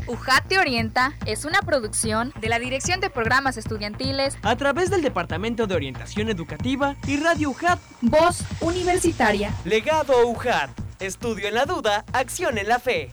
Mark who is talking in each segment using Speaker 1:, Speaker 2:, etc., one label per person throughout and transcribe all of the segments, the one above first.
Speaker 1: UJAT Te Orienta es una producción de la Dirección de Programas Estudiantiles
Speaker 2: a través del Departamento de Orientación Educativa y Radio UJAT.
Speaker 3: Voz Universitaria.
Speaker 4: Legado UJAT. Estudio en la duda, acción en la fe.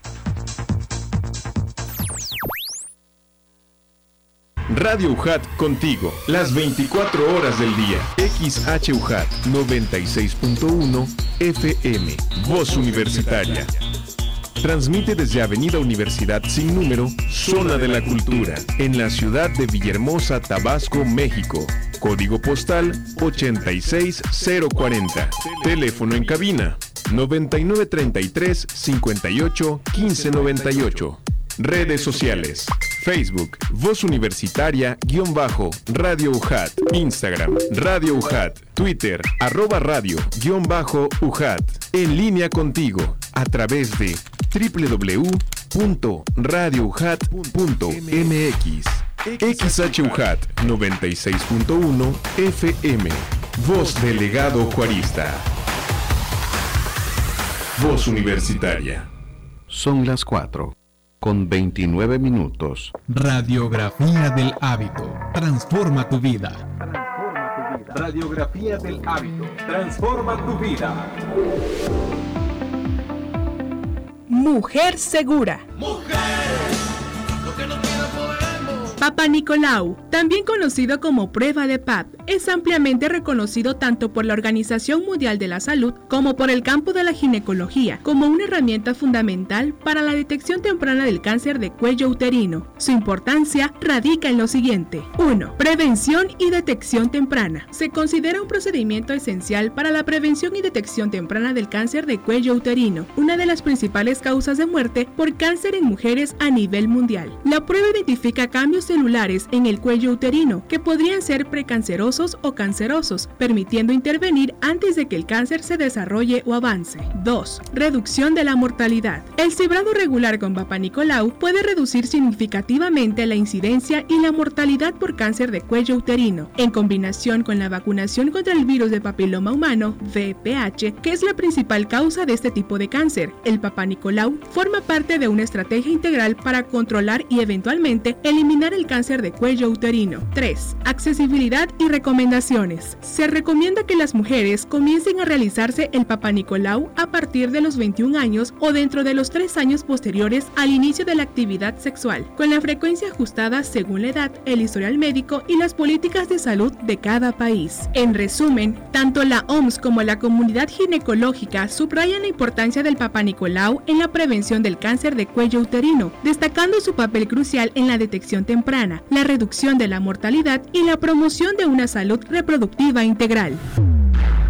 Speaker 5: Radio UJAT contigo, las 24 horas del día. XHUJAT 96.1 FM, Voz Universitaria. Transmite desde Avenida Universidad Sin Número, Zona de la Cultura, en la ciudad de Villahermosa, Tabasco, México. Código postal 86040. Teléfono en cabina 9933 58 1598. Redes sociales: Facebook, Voz Universitaria-Radio UJAT, Instagram, Radio UJAT, Twitter, @radio_UJAT. En línea contigo, a través de www.radioujat.mx. XHUJAT 96.1 FM, Voz del Legado Juarista. Voz Universitaria.
Speaker 6: Son las 4:29.
Speaker 7: Radiografía del hábito. Transforma tu vida.
Speaker 8: Radiografía del hábito. Transforma tu vida.
Speaker 3: Mujer segura. Papa Nicolau, también conocido como prueba de Pap, es ampliamente reconocido tanto por la Organización Mundial de la Salud como por el campo de la ginecología como una herramienta fundamental para la detección temprana del cáncer de cuello uterino. Su importancia radica en lo siguiente. 1. Prevención y detección temprana. Se considera un procedimiento esencial para la prevención y detección temprana del cáncer de cuello uterino, una de las principales causas de muerte por cáncer en mujeres a nivel mundial. La prueba identifica cambios celulares en el cuello uterino que podrían ser precancerosos o cancerosos, permitiendo intervenir antes de que el cáncer se desarrolle o avance. 2. Reducción de la mortalidad. El cibrado regular con Papa Nicolau puede reducir significativamente la incidencia y la mortalidad por cáncer de cuello uterino, en combinación con la vacunación contra el virus de papiloma humano, VPH, que es la principal causa de este tipo de cáncer. El Papa Nicolau forma parte de una estrategia integral para controlar y eventualmente eliminar el cáncer de cuello uterino. 3. Accesibilidad y recomendaciones. Se recomienda que las mujeres comiencen a realizarse el Papa Nicolau a partir de los 21 años o dentro de los 3 años posteriores al inicio de la actividad sexual, con la frecuencia ajustada según la edad, el historial médico y las políticas de salud de cada país. En resumen, tanto la OMS como la comunidad ginecológica subrayan la importancia del Papa Nicolau en la prevención del cáncer de cuello uterino, destacando su papel crucial en la detección temprana, la reducción de la mortalidad y la promoción de una salud reproductiva integral.